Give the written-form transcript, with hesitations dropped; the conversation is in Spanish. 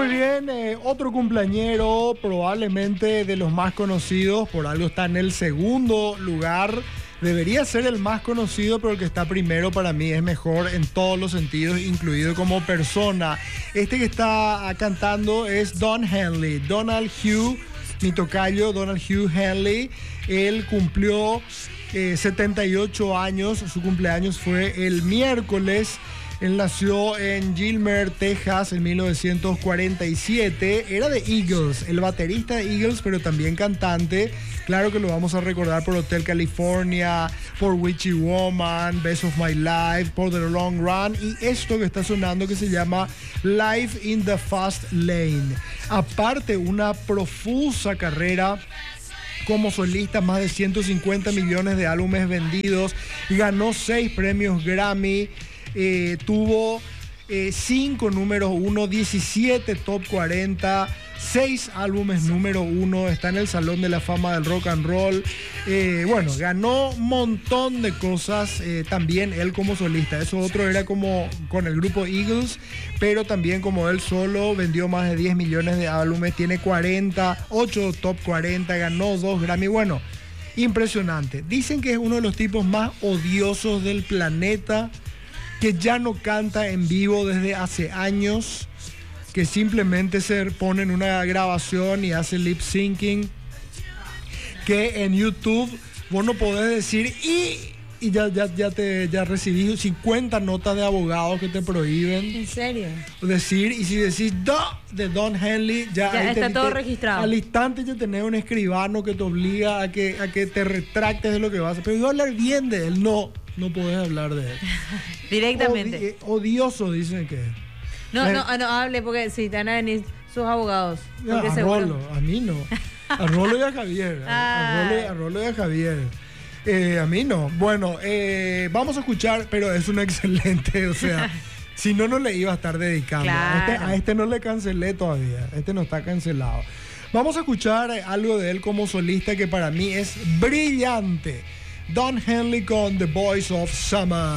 Muy bien, otro cumpleañero, probablemente de los más conocidos, por algo está en el segundo lugar. Debería ser el más conocido, pero el que está primero para mí es mejor en todos los sentidos, incluido como persona. Este que está cantando es Don Henley, Donald Hugh, mi tocayo, Donald Hugh Henley. Él cumplió 78 años, su cumpleaños fue el miércoles. Él nació en Gilmer, Texas, en 1947. Era de Eagles, el baterista de Eagles, pero también cantante. Claro que lo vamos a recordar por Hotel California, por Witchy Woman, Best of My Life, por The Long Run y esto que está sonando que se llama Life in the Fast Lane. Aparte, una profusa carrera como solista, más de 150 millones de álbumes vendidos, ganó 6 premios Grammy. Tuvo 5 números 1, 17 top 40, 6 álbumes número 1, está en el Salón de la Fama del Rock and Roll. Bueno, ganó un montón de cosas, también él como solista. Eso otro era como con el grupo Eagles, pero también como él solo vendió más de 10 millones de álbumes, tiene 8 top 40, ganó 2 Grammy. Bueno, impresionante. Dicen que es uno de los tipos más odiosos del planeta, que ya no canta en vivo desde hace años, que simplemente se pone en una grabación y hace lip syncing, que en YouTube vos no podés decir y ya recibí 50 notas de abogados que te prohíben. ¿En serio? Decir, y si decís de Don Henley, ya está todo registrado. Al instante ya tenés un escribano que te obliga a que te retractes de lo que vas a hacer. Pero yo hablar bien de él, no podés hablar de él. Directamente. Odioso dicen que es. No hable porque si te van a venir sus abogados. A Rolo, a mí no. A Rolo y a Javier. A Rolo y a Javier. A mí no. Bueno, vamos a escuchar, pero es un excelente, o sea, si no le iba a estar dedicando. Claro. A este no le cancelé todavía. Este no está cancelado. Vamos a escuchar algo de él como solista que para mí es brillante. Don Henley con The Boys of Summer.